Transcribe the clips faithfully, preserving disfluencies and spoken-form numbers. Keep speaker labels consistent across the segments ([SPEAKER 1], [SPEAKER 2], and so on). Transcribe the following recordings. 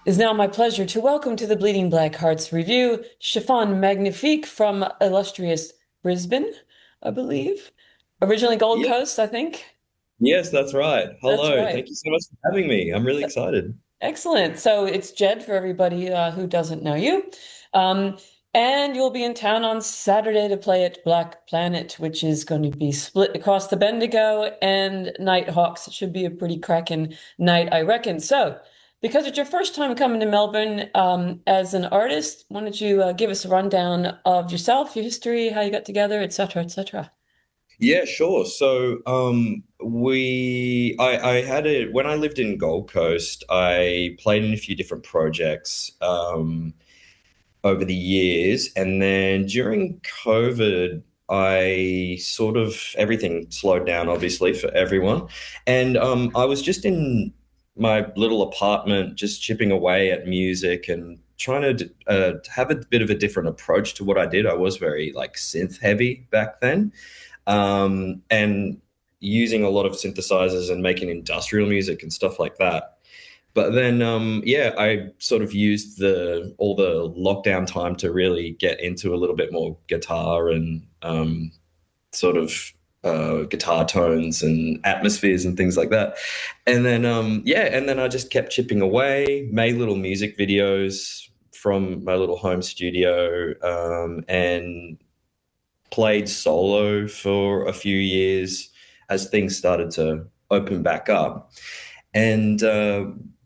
[SPEAKER 1] Is now my pleasure to welcome to the Bleeding Black Hearts review Chiffon Magnifique from illustrious Brisbane, I believe. Originally Gold
[SPEAKER 2] Yeah,
[SPEAKER 1] Coast, I think.
[SPEAKER 2] yes, that's right.
[SPEAKER 1] That's
[SPEAKER 2] Hello.
[SPEAKER 1] right.
[SPEAKER 2] Thank you so much for having me. I'm really
[SPEAKER 1] So,
[SPEAKER 2] excited.
[SPEAKER 1] excellent. So it's Jed for everybody uh, who doesn't know you. Um, and you'll be in town on Saturday to play at Black Planet, which is going to be split across the Bendigo and Nighthawks. It should be a pretty cracking night, I reckon. So, because it's your first time coming to Melbourne um, as an artist, why don't you uh, give us a rundown of yourself, your history, how you got together, et cetera, et cetera.
[SPEAKER 2] Yeah, sure. So, um, we, I, I had a, when I lived in Gold Coast, I played in a few different projects, um, over the years. And then during COVID, I sort of, everything slowed down, obviously, for everyone. And, um, I was just in my little apartment, just chipping away at music and trying to, uh, have a bit of a different approach to what I did. I was very like synth heavy back then, um, and using a lot of synthesizers and making industrial music and stuff like that. But then, um, yeah, I sort of used the all the lockdown time to really get into a little bit more guitar and um, sort of uh, guitar tones and atmospheres and things like that. And then, um, yeah, and then I just kept chipping away, made little music videos from my little home studio, um, and played solo for a few years as things started to open back up, and uh,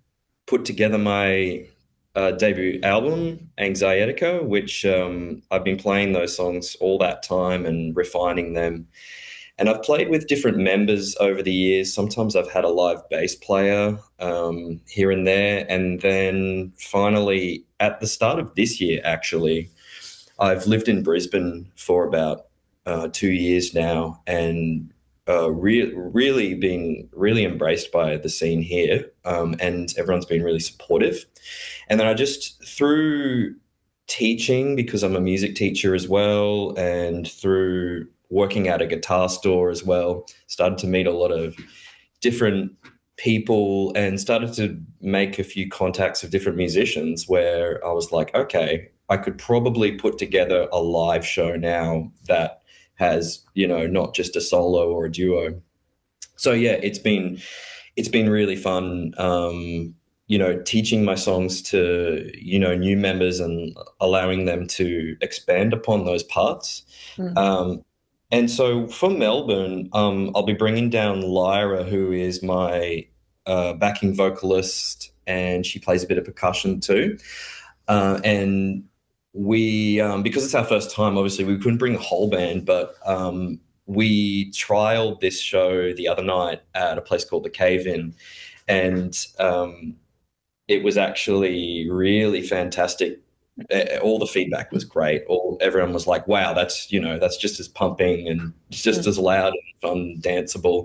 [SPEAKER 2] put together my uh, debut album, Anxietica, which um, I've been playing those songs all that time and refining them. And I've played with different members over the years. Sometimes I've had a live bass player, um, here and there. And then finally, at the start of this year, actually, I've lived in Brisbane for about uh, two years now, and uh, re really been really embraced by the scene here, um, and everyone's been really supportive. And then I just through teaching, because I'm a music teacher as well, and through working at a guitar store as well, started to meet a lot of different people and started to make a few contacts of different musicians where I was like, okay, I could probably put together a live show now that has, you know, not just a solo or a duo. So yeah, it's been it's been really fun, um, you know, teaching my songs to, you know, new members and allowing them to expand upon those parts.
[SPEAKER 1] Mm.
[SPEAKER 2] Um, and so for Melbourne, um, I'll be bringing down Lyra, who is my uh, backing vocalist, and she plays a bit of percussion too. Uh, and we, um, because it's our first time, obviously we couldn't bring the whole band, but um, we trialed this show the other night at a place called the Cave In, and um, it was actually really fantastic. Uh, All the feedback was great. All everyone was like, "Wow, that's you know that's just as pumping and just
[SPEAKER 1] Mm.
[SPEAKER 2] as loud and fun, danceable."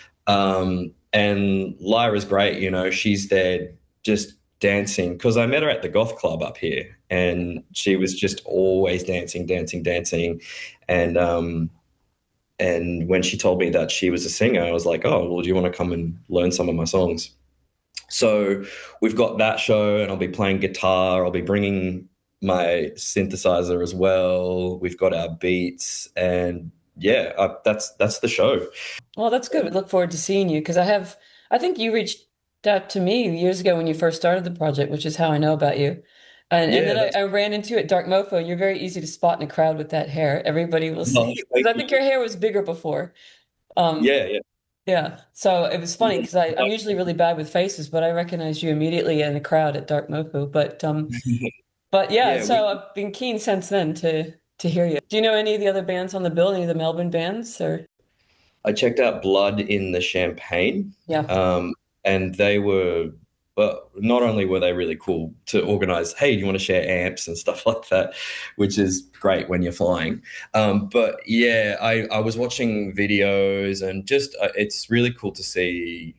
[SPEAKER 2] Um, and Lyra's great. You know, she's there just dancing because I met her at the goth club up here, and she was just always dancing, dancing, dancing, and um, and when she told me that she was a singer, I was like, "Oh, well, do you want to come and learn some of my songs?" So we've got that show, and I'll be playing guitar. I'll be bringing my synthesizer as well. We've got our beats, and yeah, uh, that's that's the show.
[SPEAKER 1] Well, that's good. We look forward to seeing you because I have, I think you reached out to me years ago when you first started the project, which is how I know about you. And and
[SPEAKER 2] Yeah,
[SPEAKER 1] then I,
[SPEAKER 2] that's
[SPEAKER 1] I ran into you at Dark Mofo. You're very easy to spot in a crowd with that hair. Everybody will
[SPEAKER 2] no,
[SPEAKER 1] see
[SPEAKER 2] thank
[SPEAKER 1] because I think
[SPEAKER 2] you.
[SPEAKER 1] your hair was bigger before. Um,
[SPEAKER 2] Yeah, yeah.
[SPEAKER 1] yeah. So it was funny because I I'm usually really bad with faces, but I recognized you immediately in a crowd at Dark Mofo. But um, but yeah.
[SPEAKER 2] Yeah, we
[SPEAKER 1] So I've been keen since then to to hear you. Do you know any of the other bands on the bill? Any of the Melbourne bands or
[SPEAKER 2] I checked out Blood in the Champagne,
[SPEAKER 1] yeah.
[SPEAKER 2] um, and they were, but not only were they really cool to organize, hey, do you want to share amps and stuff like that, which is great when you're flying. Um, but yeah, I, I was watching videos and just uh, it's really cool to see,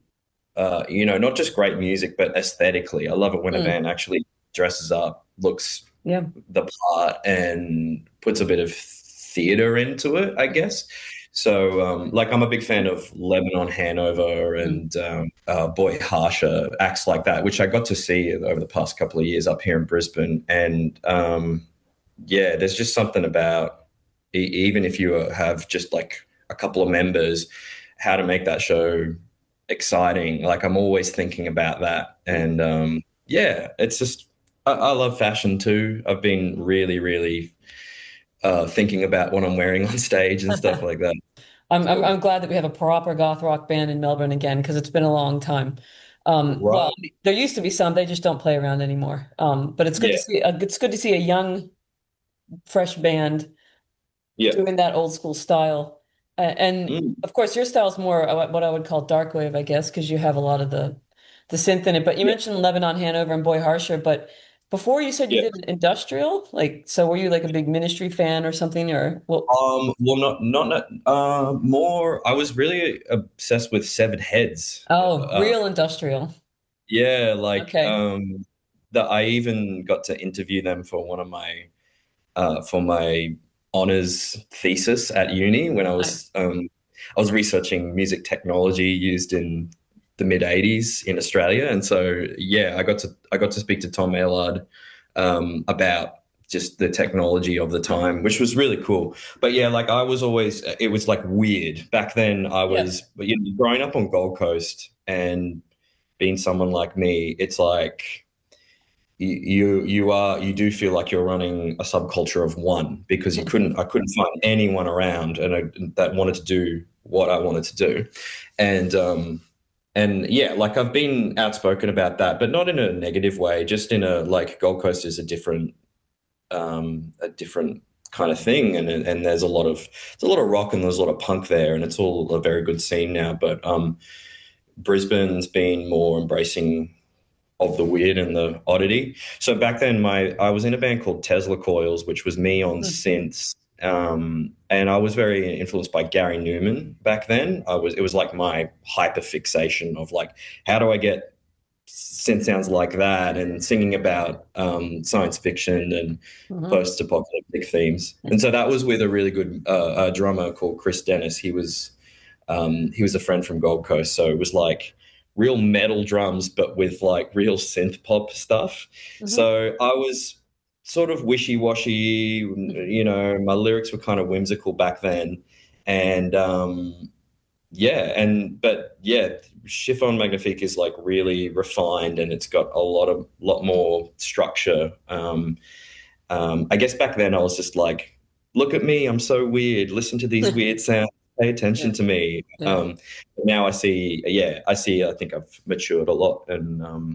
[SPEAKER 2] uh, you know, not just great music, but aesthetically. I love it when a
[SPEAKER 1] Mm,
[SPEAKER 2] band actually dresses up, looks
[SPEAKER 1] yeah.
[SPEAKER 2] the part, and puts a bit of theater into it, I guess. So, um, like, I'm a big fan of Lebanon Hanover
[SPEAKER 1] Mm.
[SPEAKER 2] and um, uh, Boy Harsha, acts like that, which I got to see over the past couple of years up here in Brisbane. And um, yeah, there's just something about e- even if you have just like a couple of members, how to make that show exciting. Like, I'm always thinking about that. And um, yeah, it's just, I, I love fashion too. I've been really, really uh, thinking about what I'm wearing on stage and stuff like that.
[SPEAKER 1] I'm, I'm
[SPEAKER 2] So,
[SPEAKER 1] I'm glad that we have a proper goth rock band in Melbourne again because it's been a long time. Um, well,
[SPEAKER 2] right.
[SPEAKER 1] there used to be some, they just don't play around anymore. Um, but it's good to
[SPEAKER 2] Yeah.
[SPEAKER 1] see uh, it's good to see a young, fresh band
[SPEAKER 2] Yeah.
[SPEAKER 1] doing that old school style. Uh, and
[SPEAKER 2] Mm.
[SPEAKER 1] of course, your style is more uh, what I would call dark wave, I guess, because you have a lot of the the synth in it. But you
[SPEAKER 2] Yeah.
[SPEAKER 1] mentioned Lebanon, Hanover, and Boy Harsher. But before you said you
[SPEAKER 2] Yeah.
[SPEAKER 1] did industrial, like, so were you like a big Ministry fan or something, or well,
[SPEAKER 2] Um, well, not, not, not, uh, more, I was really obsessed with Severed Heads.
[SPEAKER 1] oh,
[SPEAKER 2] Uh,
[SPEAKER 1] real industrial.
[SPEAKER 2] yeah, like,
[SPEAKER 1] Okay.
[SPEAKER 2] um, that I even got to interview them for one of my, uh, for my honors thesis at uni when I
[SPEAKER 1] Nice.
[SPEAKER 2] was, um, I was researching music technology used in the mid eighties in Australia. And so, yeah, I got to, I got to speak to Tom Aylard, um, about just the technology of the time, which was really cool. But yeah, like I was always, it was like weird back then. I
[SPEAKER 1] Yep.
[SPEAKER 2] was, you know, growing up on Gold Coast and being someone like me, it's like you you are you do feel like you're running a subculture of one because you couldn't I couldn't find anyone around and I, that wanted to do what I wanted to do, and um and yeah, like I've been outspoken about that, but not in a negative way, just in a like Gold Coast is a different um a different kind of thing, and and there's a lot of there's a lot of rock and there's a lot of punk there, and it's all a very good scene now, but um Brisbane's been more embracing of the weird and the oddity. So back then, my I was in a band called Tesla Coils, which was me on synths, um, and I was very influenced by Gary Newman back then. I was it was like my hyper fixation of like, how do I get synth sounds like that, and singing about um, science fiction and
[SPEAKER 1] Hmm.
[SPEAKER 2] post-apocalyptic themes. And so that was with a really good uh, a drummer called Chris Dennis. He was um, he was a friend from Gold Coast, so it was like real metal drums, but with like real synth pop stuff.
[SPEAKER 1] Hmm.
[SPEAKER 2] So I was sort of wishy-washy, you know, my lyrics were kind of whimsical back then. And um, yeah, and but yeah, Chiffon Magnifique is like really refined and it's got a lot of lot more structure. Um, um, I guess back then I was just like, look at me, I'm so weird. Listen to these weird sounds. Pay attention
[SPEAKER 1] Yeah.
[SPEAKER 2] to me.
[SPEAKER 1] Yeah.
[SPEAKER 2] Um, but now I see, yeah, I see. I think I've matured a lot, and um,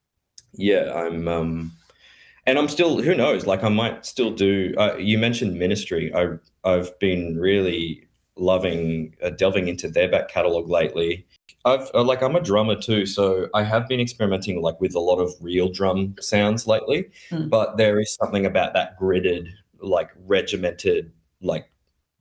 [SPEAKER 2] yeah, I'm, um, and I'm still. Who knows? Like, I might still do. Uh, you mentioned Ministry. I I've been really loving uh, delving into their back catalog lately. I've uh, like I'm a drummer too, so I have been experimenting like with a lot of real drum sounds lately.
[SPEAKER 1] Mm.
[SPEAKER 2] But there is something about that gridded, like regimented, like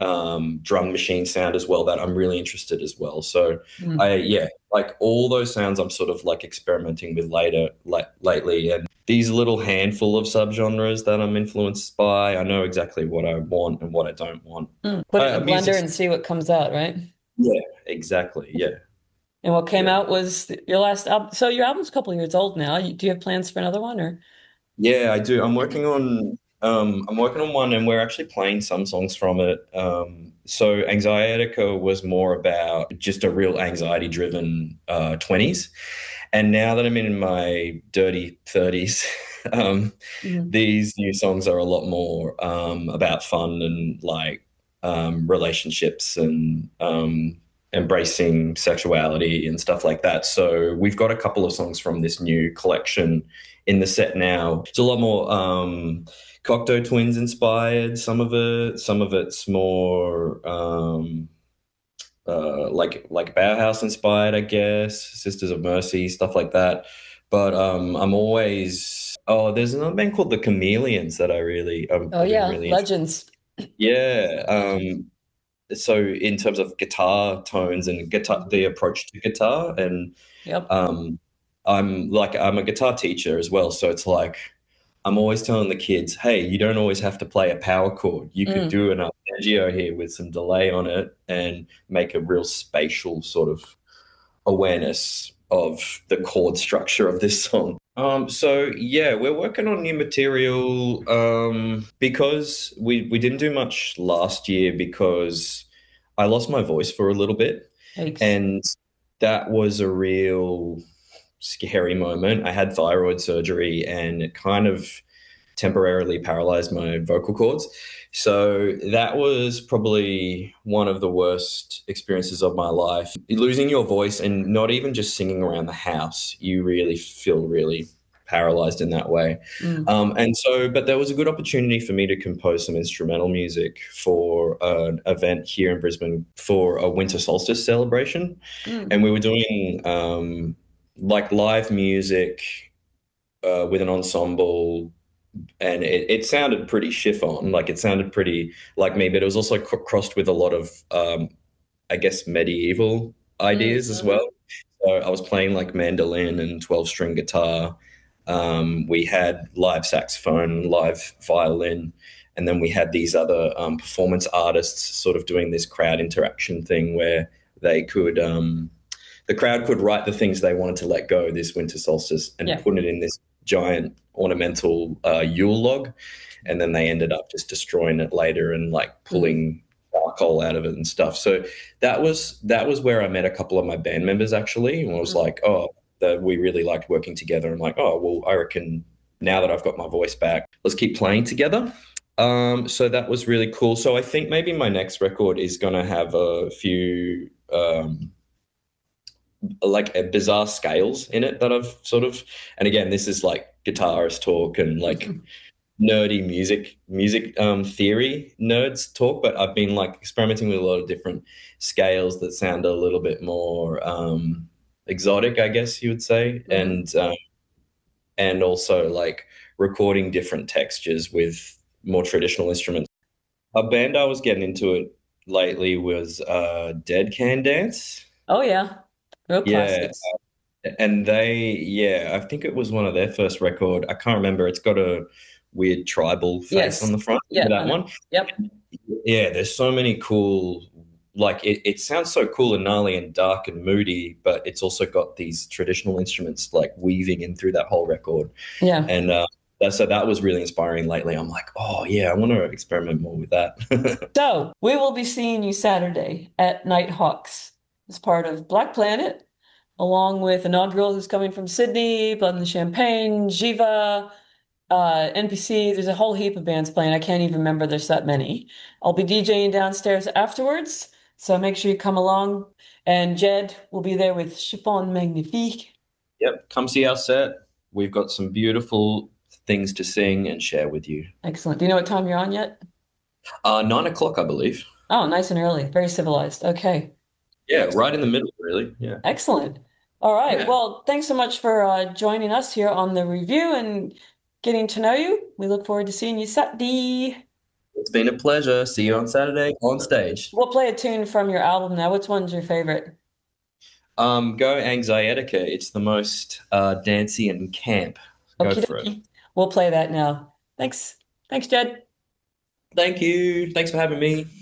[SPEAKER 2] um, drum machine sound as well that I'm really interested as well. So
[SPEAKER 1] Mm.
[SPEAKER 2] I yeah, like all those sounds I'm sort of like experimenting with later like lately, and these little handful of subgenres that I'm influenced by, I know exactly what I want and what I don't want.
[SPEAKER 1] Mm. Put it in
[SPEAKER 2] Uh,
[SPEAKER 1] a blender
[SPEAKER 2] music's
[SPEAKER 1] and see what comes out, right?
[SPEAKER 2] yeah, exactly. Yeah.
[SPEAKER 1] And what came
[SPEAKER 2] Yeah.
[SPEAKER 1] out was your last album. So your album's a couple of years old now. You- Do you have plans for another one or?
[SPEAKER 2] Yeah, I do. I'm working on um I'm working on one and we're actually playing some songs from it. Um so Anxietica was more about just a real anxiety driven uh twenties. And now that I'm in my dirty thirties, um
[SPEAKER 1] Mhm.
[SPEAKER 2] these new songs are a lot more um about fun and like um relationships and um embracing sexuality and stuff like that. So we've got a couple of songs from this new collection in the set now. It's a lot more um, Cocteau Twins inspired. Some of it, some of it's more um, uh, like like Bauhaus inspired, I guess. Sisters of Mercy, stuff like that. But um, I'm always oh, there's another band called the Chameleons that I really um,
[SPEAKER 1] Oh
[SPEAKER 2] I've been
[SPEAKER 1] yeah,
[SPEAKER 2] really into.
[SPEAKER 1] Legends.
[SPEAKER 2] Yeah. Um, so in terms of guitar tones and guitar,
[SPEAKER 1] Mhm.
[SPEAKER 2] the approach to guitar and
[SPEAKER 1] Yep.
[SPEAKER 2] um, I'm like I'm a guitar teacher as well, so it's like I'm always telling the kids, hey, you don't always have to play a power chord. You could
[SPEAKER 1] Mm.
[SPEAKER 2] do an arpeggio here with some delay on it and make a real spatial sort of awareness of the chord structure of this song. Um, so yeah, we're working on new material um, because we we didn't do much last year because I lost my voice for a little bit,
[SPEAKER 1] Yikes.
[SPEAKER 2] and that was a real scary moment. I had thyroid surgery, and it kind of temporarily paralyzed my vocal cords. So that was probably one of the worst experiences of my life. Losing your voice and not even just singing around the house, you really feel really paralyzed in that way.
[SPEAKER 1] Mm.
[SPEAKER 2] Um, and so, but there was a good opportunity for me to compose some instrumental music for an event here in Brisbane for a winter solstice celebration.
[SPEAKER 1] Mm.
[SPEAKER 2] And we were doing um, like live music uh, with an ensemble, and it, it sounded pretty chiffon, like it sounded pretty like me, but it was also c- crossed with a lot of, um, I guess, medieval ideas as
[SPEAKER 1] Mm.
[SPEAKER 2] well. So I was playing like mandolin and twelve string guitar. Um, we had live saxophone, live violin, and then we had these other um, performance artists sort of doing this crowd interaction thing where they could, um, the crowd could write the things they wanted to let go this winter solstice and
[SPEAKER 1] Yeah.
[SPEAKER 2] put it in this giant ornamental uh, Yule log, and then they ended up just destroying it later and like
[SPEAKER 1] Mm.
[SPEAKER 2] pulling charcoal out of it and stuff. So that was that was where I met a couple of my band members actually, and I was
[SPEAKER 1] Mm.
[SPEAKER 2] like, oh, that we really liked working together. I'm like, oh, well, I reckon now that I've got my voice back, let's keep playing together. Um, so that was really cool. So I think maybe my next record is gonna have a few um, like uh, bizarre scales in it that I've sort of, and again, this is like guitarist talk and like nerdy music music um theory nerds talk, but I've been like experimenting with a lot of different scales that sound a little bit more um exotic, I guess you would say,
[SPEAKER 1] Mm.
[SPEAKER 2] and um, and also like recording different textures with more traditional instruments. A band I was getting into it lately was uh Dead Can Dance.
[SPEAKER 1] Oh yeah. Real
[SPEAKER 2] Yeah,
[SPEAKER 1] classics.
[SPEAKER 2] and they, yeah, I think it was one of their first record. I can't remember. It's got a weird tribal face on
[SPEAKER 1] Yes.
[SPEAKER 2] the front.
[SPEAKER 1] Yeah,
[SPEAKER 2] Remember
[SPEAKER 1] I
[SPEAKER 2] that
[SPEAKER 1] know.
[SPEAKER 2] one?
[SPEAKER 1] Yep.
[SPEAKER 2] Yeah, there's so many cool, like it, it sounds so cool and gnarly and dark and moody, but it's also got these traditional instruments like weaving in through that whole record.
[SPEAKER 1] Yeah.
[SPEAKER 2] And uh, that, so that was really inspiring lately. I'm like, oh yeah, I want to experiment more with that.
[SPEAKER 1] So we will be seeing you Saturday at Nighthawks as part of Black Planet, along with Inaugural, who's coming from Sydney, Blood in the Champagne, Jiva, uh, N P C. There's a whole heap of bands playing. I can't even remember there's that many. I'll be DJing downstairs afterwards, so make sure you come along. And Jed will be there with Chiffon Magnifique.
[SPEAKER 2] Yep, come see our set. We've got some beautiful things to sing and share with you.
[SPEAKER 1] Excellent. Do you know what time you're on yet?
[SPEAKER 2] Uh, nine o'clock, I believe.
[SPEAKER 1] Oh, nice and early. Very civilized. Okay.
[SPEAKER 2] Yeah, right
[SPEAKER 1] Excellent.
[SPEAKER 2] in the middle, really. Yeah.
[SPEAKER 1] Excellent. All right.
[SPEAKER 2] Yeah.
[SPEAKER 1] Well, thanks so much for uh, joining us here on the review and getting to know you. We look forward to seeing you Saturday.
[SPEAKER 2] It's been a pleasure. See you on Saturday on stage.
[SPEAKER 1] We'll play a tune from your album now. Which one's your favorite?
[SPEAKER 2] Um, go Anxietica. It's the most uh, dancey and camp. Go
[SPEAKER 1] Okie
[SPEAKER 2] for it.
[SPEAKER 1] dokie. We'll play that now. Thanks. Thanks, Jed.
[SPEAKER 2] Thank you. Thanks for having me.